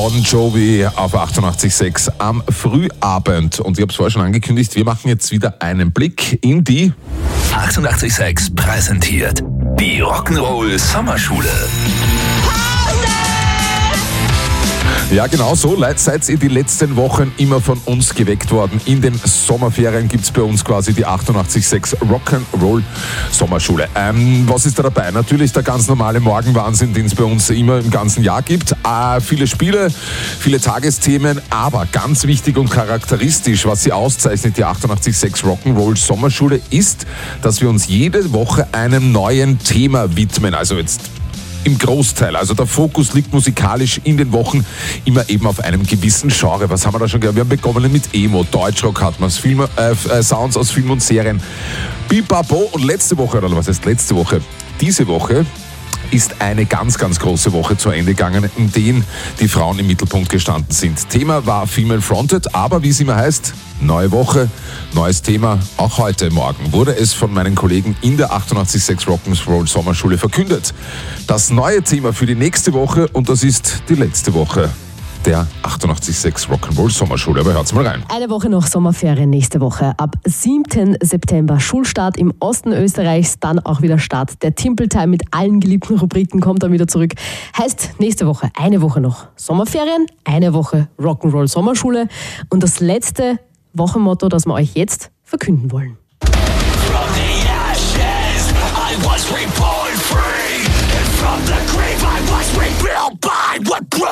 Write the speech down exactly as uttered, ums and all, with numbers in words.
Bon Jovi auf achtundachtzig Komma sechs am Frühabend. Und ich habe es vorher schon angekündigt, wir machen jetzt wieder einen Blick in die achtundachtzig Komma sechs präsentiert die Rock'n'Roll Sommerschule. Ja, genau so. Seid ihr die letzten Wochen immer von uns geweckt worden. In den Sommerferien gibt es bei uns quasi die achtundachtzig Komma sechs Rock'n'Roll Sommerschule. Ähm, was ist da dabei? Natürlich der ganz normale Morgenwahnsinn, den es bei uns immer im ganzen Jahr gibt. Äh, viele Spiele, viele Tagesthemen, aber ganz wichtig und charakteristisch, was sie auszeichnet, die achtundachtzig Komma sechs Rock'n'Roll Sommerschule, ist, dass wir uns jede Woche einem neuen Thema widmen. Also jetzt im Großteil. Also der Fokus liegt musikalisch in den Wochen immer eben auf einem gewissen Genre. Was haben wir da schon gehört? Wir haben begonnen mit Emo, Deutschrock hatten wir, Film, äh, Sounds aus Film und Serien. Bipapo und letzte Woche, oder was heißt letzte Woche? Diese Woche ist eine ganz, ganz große Woche zu Ende gegangen, in denen die Frauen im Mittelpunkt gestanden sind. Thema war Female Fronted, aber wie es immer heißt, neue Woche, neues Thema. Auch heute Morgen wurde es von meinen Kollegen in der achtundachtzig Komma sechs Rock'n'Roll Sommerschule verkündet. Das neue Thema für die nächste Woche, und das ist die letzte Woche der achtundachtzig Komma sechs Rock'n'Roll Sommerschule. Aber hört's mal rein. Eine Woche noch Sommerferien nächste Woche. Ab siebten September Schulstart im Osten Österreichs, dann auch wieder Start. Der Timpel-Time mit allen geliebten Rubriken kommt dann wieder zurück. Heißt, nächste Woche, eine Woche noch Sommerferien, eine Woche Rock'n'Roll Sommerschule und das letzte Wochenmotto, das wir euch jetzt verkünden wollen. From the ashes, I was reborn free, and from the grave I was rebuilt by what